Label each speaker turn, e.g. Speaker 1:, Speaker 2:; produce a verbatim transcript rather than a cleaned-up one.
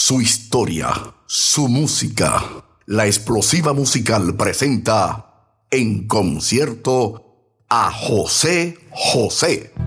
Speaker 1: su historia, su música. La Explosiva Musical presenta en concierto a José José.